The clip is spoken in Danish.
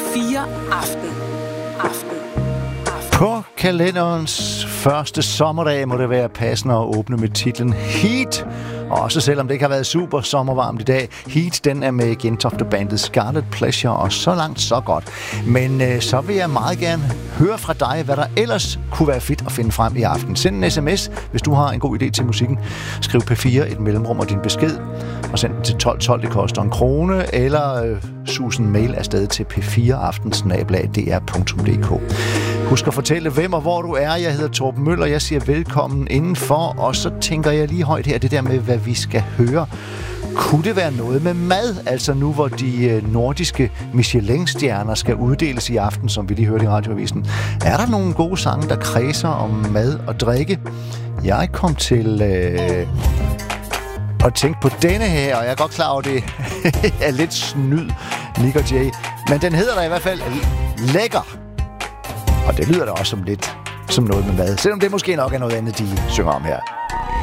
P4 Aften. På kalenderens første sommerdag må det være passende at åbne med titlen Heat. Og også selvom det ikke har været super sommervarmt i dag. Heat, den er med Gentofte-bandet Scarlet Pleasure, og så langt så godt. Men så vil jeg meget gerne høre fra dig, hvad der ellers kunne være fedt at finde frem i aften. Send en sms, hvis du har en god idé til musikken. Skriv P4 et mellemrum og din besked, og send den til 1212, det koster 1 krone, eller sus en mail afsted til p4aften@dr.dk. Husk at fortælle, hvem og hvor du er. Jeg hedder Torben Møller, jeg siger velkommen indenfor, og så tænker jeg lige højt her, det der med, hvad vi skal høre. Kunne det være noget med mad? Altså nu, hvor de nordiske Michelin-stjerner skal uddeles i aften, som vi lige hørte i radioavisen. Er der nogle gode sange, der kredser om mad og drikke? Jeg kom til at tænke på denne her, og jeg er godt klar over, det er lidt snyd, Nick og Jay. Men den hedder der i hvert fald Lækker. Og det lyder da også som lidt som noget med mad. Selvom det måske nok er noget andet, de synger om her.